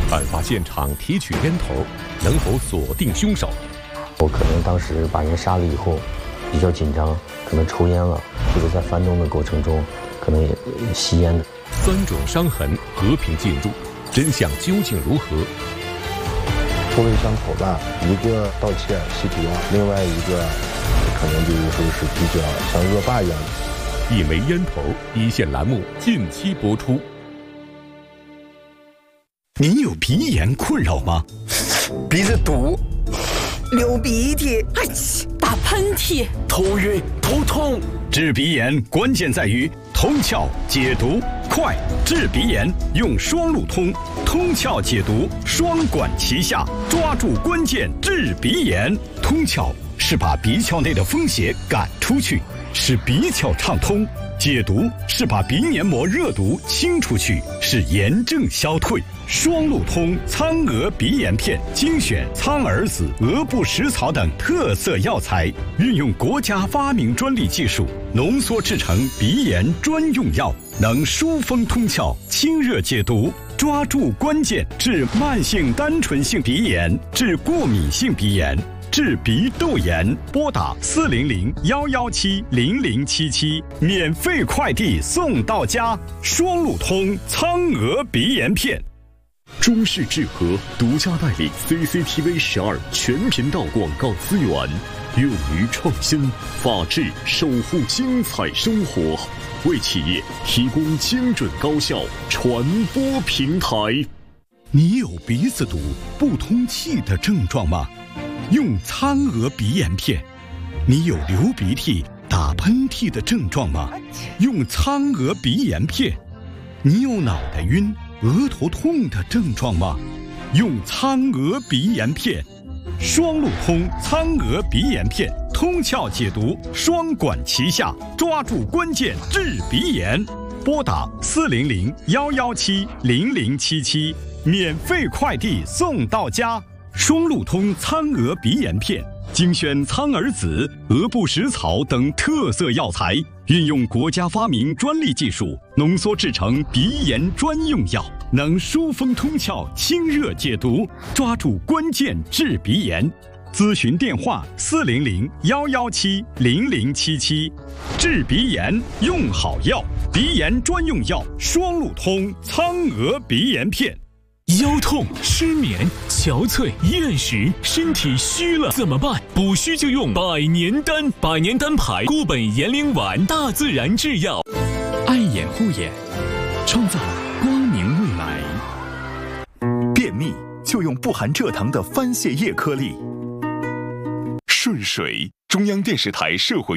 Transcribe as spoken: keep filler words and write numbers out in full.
案发现场提取烟头，能否锁定凶手？ 我可能当时把人杀了以后，比较紧张，可能抽烟了，或者在翻动的过程中，可能也吸烟的。 三种伤痕和平进入，真相究竟如何？ 臭味相投吧，一个盗窃吸毒，另外一个可能就是说是比较像恶霸一样的。 一枚烟头，一线栏目近期播出。 您有鼻炎困扰吗？ 鼻子堵， 流鼻涕， 哎，打喷嚏， 头晕头痛。 治鼻炎关键在于通窍解毒快，治鼻炎用双路通，通窍解毒双管齐下，抓住关键治鼻炎。通窍是把鼻窍内的风邪赶出去，使鼻窍畅通；解毒是把鼻黏膜热毒清出去，使炎症消退。双路通苍蛾鼻炎片精选苍耳子、鹅不食草等特色药材，运用国家发明专利技术浓缩制成鼻炎专用药，能疏风通窍、清热解毒，抓住关键治慢性单纯性鼻炎、治过敏性鼻炎、治鼻窦炎。拨打四零零幺幺七零零七七，免费快递送到家。双路通苍蛾鼻炎片。 中视智和独家代理 C C T V 十二全频道广告资源，勇于创新，法治守护精彩生活，为企业提供精准高效传播平台。 你有鼻子堵、不通气的症状吗？用苍蛾鼻炎片。你有流鼻涕、打喷嚏的症状吗？用苍蛾鼻炎片。你有脑袋晕、额头痛的症状吗？用苍蛾鼻炎片。双路通苍蛾鼻炎片，通窍解毒，双管齐下，抓住关键治鼻炎。拨打四零零幺幺七零零七七，免费快递送到家。双路通苍蛾鼻炎片精选苍耳子、鹅不食草等特色药材，运用国家发明专利技术浓缩制成鼻炎专用药，能疏风通窍、清热解毒，抓住关键治鼻炎。咨询电话四零零幺幺七零零七七。治鼻炎用好药，鼻炎专用药双路通苍蛾鼻炎片。 腰痛、失眠、憔悴、厌食，身体虚了怎么办？补虚就用百年丹，百年丹牌固本延龄丸，大自然制药。 爱眼护眼，创造光明未来。 便秘就用不含蔗糖的番泻叶颗粒。顺水，中央电视台社会